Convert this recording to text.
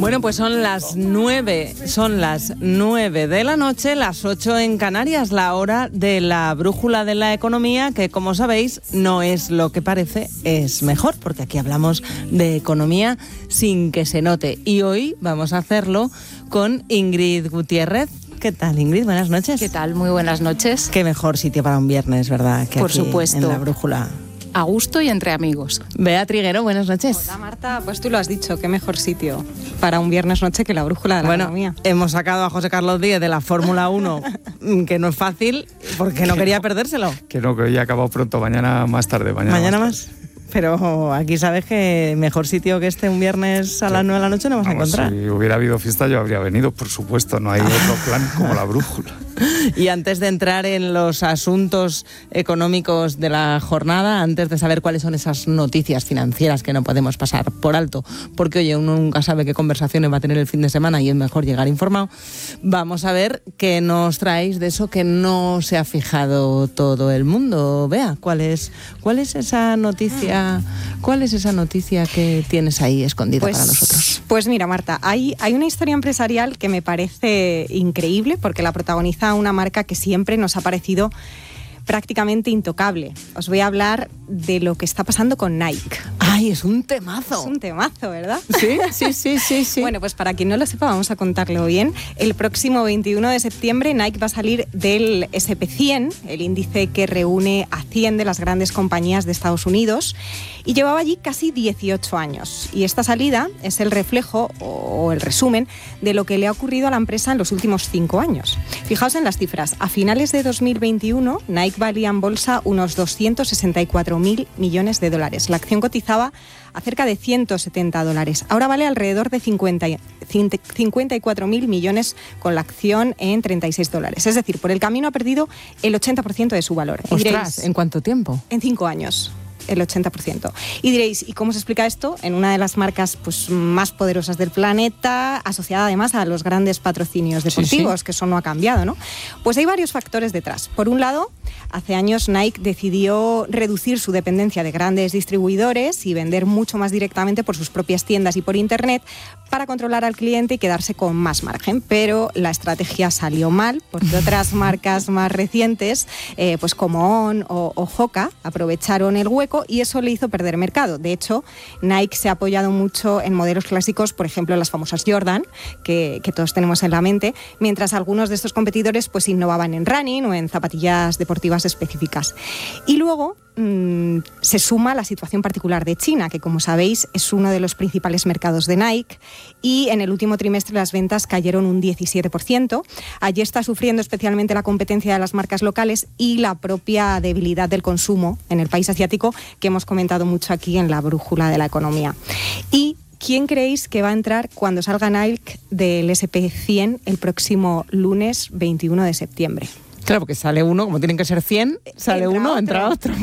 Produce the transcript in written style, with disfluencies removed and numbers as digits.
Bueno, pues son las 9 de la noche, las 8 en Canarias, la hora de la brújula de la economía, que como sabéis no es lo que parece, es mejor, porque aquí hablamos de economía sin que se note. Y hoy vamos a hacerlo con Ingrid Gutiérrez. ¿Qué tal, Ingrid? Buenas noches. ¿Qué tal? Muy buenas noches. Qué mejor sitio para un viernes, ¿verdad? Que por aquí, supuesto. en la brújula. A gusto y entre amigos. Bea Triguero, buenas noches. Hola Marta, pues tú lo has dicho, qué mejor sitio para un viernes noche que la brújula de la economía. Hemos sacado a José Carlos Díez de la Fórmula 1, que no es fácil, porque no quería perdérselo. Que no, que hoy ha acabado pronto, mañana más tarde. Mañana más. Pero aquí sabes que mejor sitio que un viernes a las 9 de la noche no vas a encontrar. Si hubiera habido fiesta yo habría venido, por supuesto, no hay otro plan como la brújula. Y antes de entrar en los asuntos económicos de la jornada, antes de saber cuáles son esas noticias financieras que no podemos pasar por alto, porque oye, uno nunca sabe qué conversaciones va a tener el fin de semana y es mejor llegar informado, vamos a ver qué nos traéis de eso que no se ha fijado todo el mundo. Vea, ¿cuál es esa noticia? ¿Cuál es esa noticia que tienes ahí escondida para nosotros? Pues mira, Marta, hay una historia empresarial que me parece increíble porque la protagoniza una marca que siempre nos ha parecido prácticamente intocable. Os voy a hablar de lo que está pasando con Nike. ¡Ay, es un temazo! Es un temazo, ¿verdad? Sí. Bueno, pues para quien no lo sepa, vamos a contarlo bien. El próximo 21 de septiembre Nike va a salir del SP100, el índice que reúne a 100 de las grandes compañías de Estados Unidos, y llevaba allí casi 18 años. Y esta salida es el reflejo o el resumen de lo que le ha ocurrido a la empresa en los últimos 5 años. Fijaos en las cifras. A finales de 2021, Nike valía en bolsa unos 264.000 millones de dólares. La acción cotizaba a cerca de $170. Ahora vale alrededor de 54.000 millones con la acción en $36. Es decir, por el camino ha perdido el 80% de su valor. ¡Ostras! Diréis, ¿en cuánto tiempo? En 5 años. El 80%. Y diréis, ¿y cómo se explica esto? En una de las marcas más poderosas del planeta, asociada además a los grandes patrocinios deportivos, que eso no ha cambiado, ¿no? Pues hay varios factores detrás. Por un lado, hace años Nike decidió reducir su dependencia de grandes distribuidores y vender mucho más directamente por sus propias tiendas y por internet para controlar al cliente y quedarse con más margen. Pero la estrategia salió mal porque otras marcas más recientes, pues como On o Hoka, aprovecharon el hueco y eso le hizo perder mercado. De hecho, Nike se ha apoyado mucho en modelos clásicos, por ejemplo, las famosas Jordan, que todos tenemos en la mente, mientras algunos de estos competidores pues innovaban en running o en zapatillas deportivas específicas. Y luego se suma la situación particular de China, que como sabéis es uno de los principales mercados de Nike, y en el último trimestre las ventas cayeron un 17%. Allí está sufriendo especialmente la competencia de las marcas locales y la propia debilidad del consumo en el país asiático, que hemos comentado mucho aquí en la brújula de la economía. ¿Y quién creéis que va a entrar cuando salga Nike del SP100 el próximo lunes 21 de septiembre? Claro, porque sale uno, como tienen que ser 100, sale uno, entra otro.